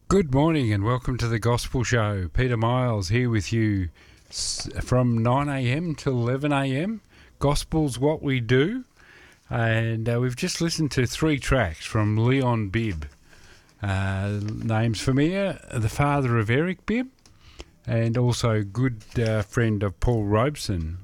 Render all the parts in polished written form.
Good morning and welcome to the Gospel Show. Peter Miles here with you from 9am till 11am. Gospel's what we do. And we've just listened to 3 tracks from Leon Bibb. Names familiar, the father of Eric Bibb, and also good friend of Paul Robeson.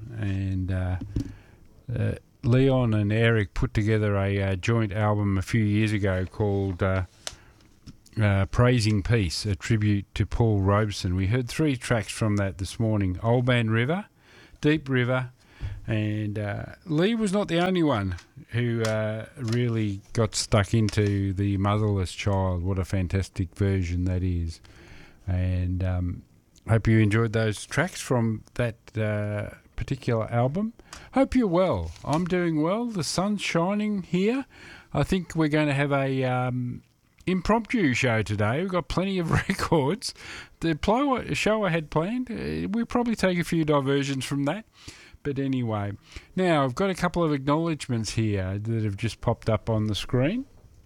And Leon and Eric put together a joint album a few years ago called Praising Peace, a tribute to Paul Robeson. We heard 3 tracks from that this morning: Old Man River, Deep River, and Lee was not the only one who really got stuck into the motherless child. What a fantastic version that is. And hope you enjoyed those tracks from that particular album. Hope you're well. I'm doing well. The sun's shining here. I think we're going to have a impromptu show today. We've got plenty of records. The show I had planned, we'll probably take a few diversions from that. But anyway, now I've got a couple of acknowledgements here that have just popped up on the screen.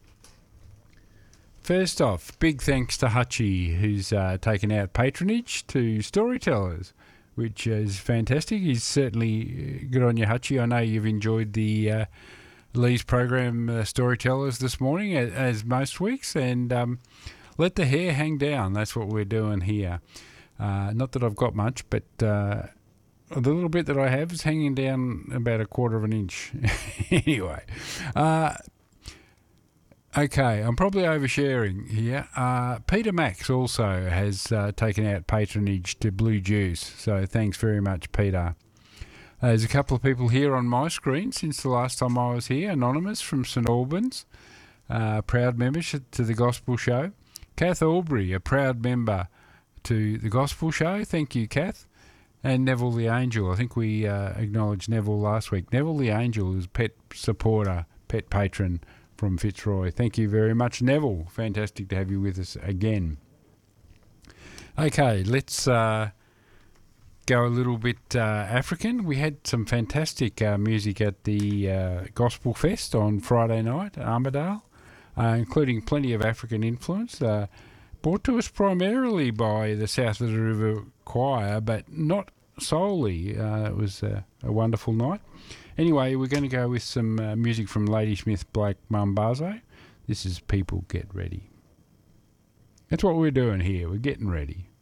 First off, big thanks to Hutchie, who's taken out patronage to storytellers, which is fantastic. He's certainly good on you, Hutchie. I know you've enjoyed the Lee's program, Storytellers, this morning, as most weeks, and let the hair hang down. That's what we're doing here. Not that I've got much, but the little bit that I have is hanging down about 1/4 of an inch. Anyway, okay, I'm probably oversharing here. Peter Max also has taken out patronage to Blue Juice, so thanks very much, Peter. There's a couple of people here on my screen since the last time I was here. Anonymous from St Albans, proud member to the Gospel Show. Kath Aubrey, a proud member to the Gospel Show. Thank you, Kath. And Neville the Angel. I think we acknowledged Neville last week. Neville the Angel is pet supporter, pet patron from Fitzroy. Thank you very much, Neville. Fantastic to have you with us again. Okay, let's go a little bit African. We had some fantastic music at the Gospel Fest on Friday night, Armidale, including plenty of African influence, brought to us primarily by the South of the River Choir, but not solely. It was a wonderful night. Anyway, we're going to go with some music from Ladysmith Black Mambazo. This is People Get Ready. That's what we're doing here. We're getting ready.